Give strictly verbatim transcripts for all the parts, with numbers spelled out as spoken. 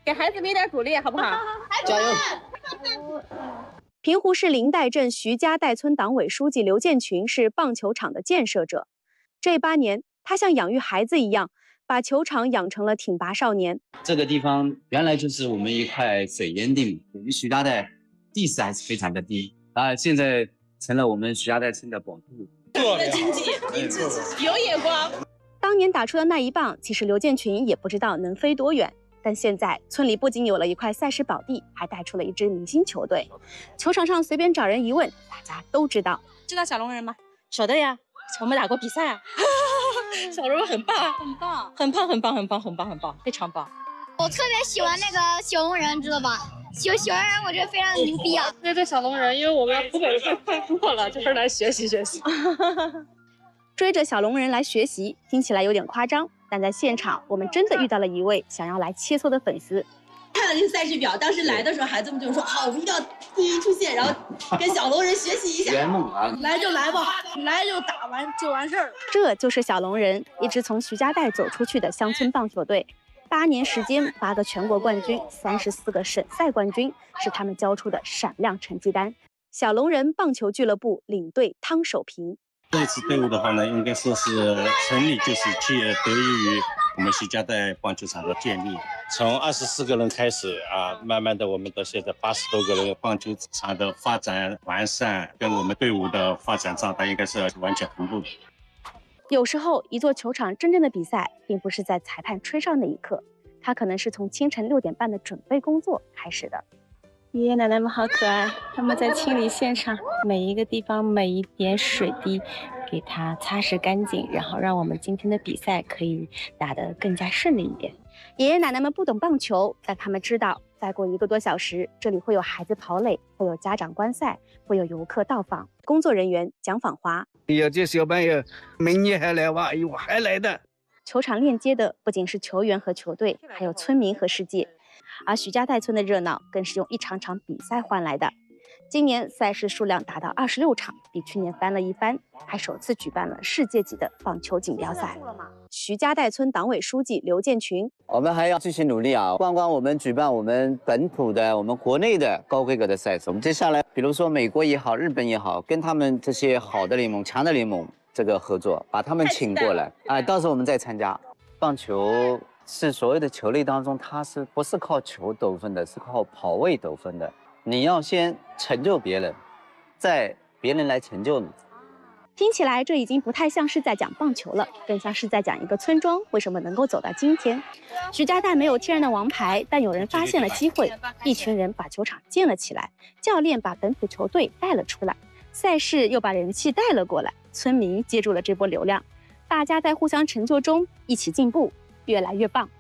给孩子们一点鼓励，好不好？ 加油！ 平湖市林岱镇徐家岱村党委书记刘建群是棒球场的建设者。这八年，他像养育孩子一样，把球场养成了挺拔少年。 这个地方原来就是我们一块水淹地，我们徐家岱地势还是非常的低啊，现在成了我们徐家岱村的保护。 做的经济有眼光。 当年打出的那一棒，其实刘建群也不知道能飞多远。但现在村里不仅有了一块赛事宝地，还带出了一支明星球队。球场上随便找人一问，大家都知道。 知道小龙人吗？晓得呀，我们打过比赛啊。小龙人很棒，很棒，很棒，很棒，很棒，很棒，很棒，非常棒。 我特别喜欢那个小龙人，知道吧？小小龙人我觉得非常牛逼啊。 对对，小龙人，因为我们湖北快快过了，就是来学习学习。 追着小龙人来学习，听起来有点夸张。但在现场，我们真的遇到了一位想要来切磋的粉丝。 看了那个赛事表，当时来的时候，孩子们就说：“好，我们一定要第一出现，然后跟小龙人学习一下。” 圆梦啊！ 来就来吧，来就打完就完事儿了。 这就是小龙人，一支从徐家岱走出去的乡村棒球队。八年时间，八个全国冠军，三十四个省赛冠军，是他们交出的闪亮成绩单。小龙人棒球俱乐部领队汤守平。 这支队伍的话呢，应该说是成立就是基得益于我们徐家岱棒球场的建立。从二十四个人开始啊，慢慢的我们到现在八十多个人，棒球场的发展完善跟我们队伍的发展状态应该是完全同步的。 有时候，一座球场真正的比赛，并不是在裁判吹哨那一刻，它可能是从清晨六点半的准备工作开始的。 爷爷奶奶们好可爱，他们在清理现场，每一个地方每一点水滴，给它擦拭干净，然后让我们今天的比赛可以打得更加顺利一点。 爷爷奶奶们不懂棒球，但他们知道，再过一个多小时，这里会有孩子跑垒，会有家长观赛，会有游客到访。工作人员讲访华， 有些小朋友明年还来玩，哎呦还来的。 球场链接的不仅是球员和球队，还有村民和世界。而徐家岱村的热闹更是用一场场比赛换来的。今年赛事数量达到二十六场，比去年翻了一番，还首次举办了世界级的棒球锦标赛。徐家岱村党委书记刘建群， 我们还要继续努力啊！光光我们举办我们本土的、我们国内的高规格的赛事，我们接下来，比如说美国也好、日本也好，跟他们这些好的联盟、强的联盟这个合作，把他们请过来，哎，到时候我们再参加。棒球是所有的球类当中，它是不是靠球得分的？是靠跑位得分的。你要先成就别人，再别人来成就你。 听起来这已经不太像是在讲棒球了，更像是在讲一个村庄为什么能够走到今天。徐家岱没有天然的王牌，但有人发现了机会，一群人把球场建了起来，教练把本土球队带了出来，赛事又把人气带了过来，村民接住了这波流量，大家在互相成就中一起进步，越来越棒。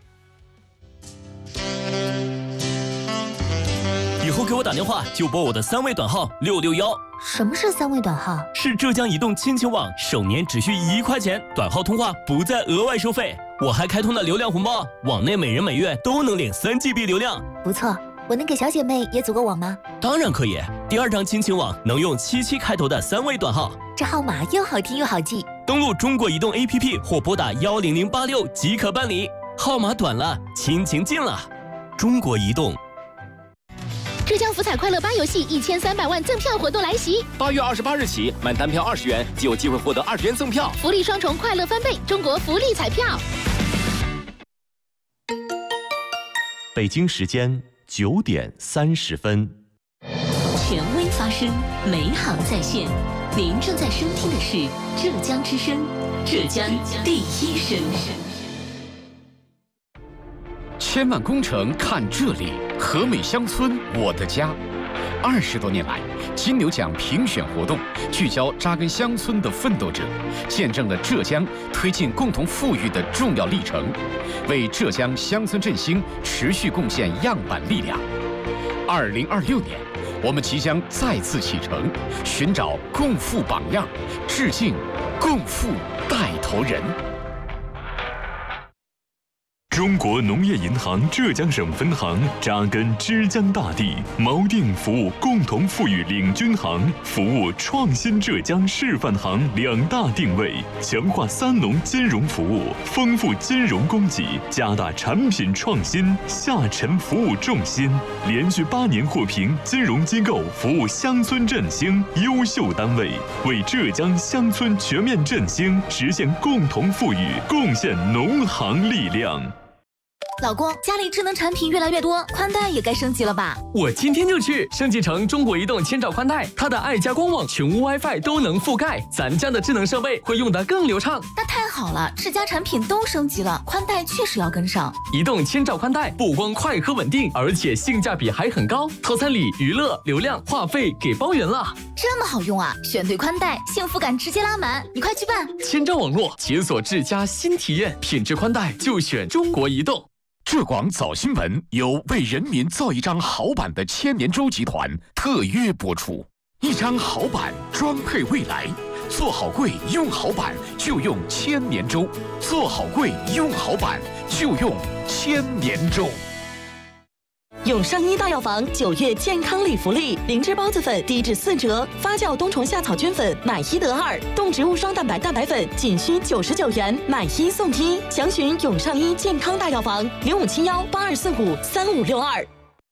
以后给我打电话就拨我的三位短号六六幺。 什么是三位短号？ 是浙江移动亲情网，首年只需一块钱，短号通话不再额外收费。我还开通了流量红包，网内每人每月都能领三 G B 流量。 不错，我能给小姐妹也组个网吗？ 当然可以，第二张亲情网能用七七开头的三位短号， 这号码又好听又好记。 登录中国移动 A P P 或拨打幺零零八六即可办理。号码短了，亲情近了。中国移动。 浙江福彩快乐八游戏一千三百万赠票活动来袭， 八月二十八日起，满单票二十元即有机会获得二十元赠票， 福利双重，快乐翻倍！中国福利彩票。 北京时间九点三十分。 权威发声，美好在线。您正在收听的是浙江之声，浙江第一声。 千万工程看这里，和美乡村我的家。二十多年来，金牛奖评选活动聚焦扎根乡村的奋斗者，见证了浙江推进共同富裕的重要历程，为浙江乡村振兴持续贡献样板力量。二零二六年，我们即将再次启程，寻找共富榜样，致敬共富带头人。 中国农业银行浙江省分行扎根枝江大地，锚定服务共同富裕领军行、服务创新浙江示范行两大定位，强化三农金融服务，丰富金融供给，加大产品创新，下沉服务重心，连续八年获评金融机构服务乡村振兴优秀单位，为浙江乡村全面振兴实现共同富裕贡献农行力量。 老公，家里智能产品越来越多，宽带也该升级了吧？ 我今天就去升级成中国移动千兆宽带，它的爱家官网、全屋 WiFi 都能覆盖，咱家的智能设备会用得更流畅。 那太好了，智家产品都升级了，宽带确实要跟上。 移动千兆宽带不光快和稳定，而且性价比还很高，套餐里娱乐、流量、话费给包圆了。 这么好用啊！选对宽带，幸福感直接拉满，你快去办！ 千兆网络解锁智家新体验，品质宽带就选中国移动。 浙广早新闻由为人民造一张好版的千年舟集团特约播出，一张好版装配未来，做好柜用好版就用千年舟，做好柜用好版就用千年舟。 永上一大药房九月健康礼福利，灵芝孢子粉低至四折，发酵冬虫夏草菌粉买一得二，动植物双蛋白蛋白粉仅需九十九元，买一送一。详询永上一健康大药房零五七幺八二四五三五六二。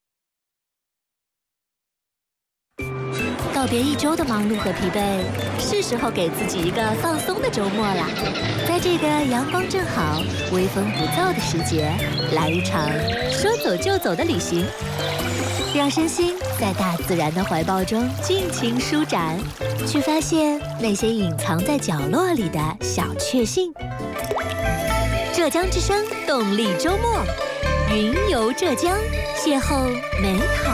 告别一周的忙碌和疲惫，是时候给自己一个放松的周末了。在这个阳光正好、微风不燥的时节，来一场说走就走的旅行，让身心在大自然的怀抱中尽情舒展，去发现那些隐藏在角落里的小确幸。浙江之声动力周末，云游浙江，邂逅美好。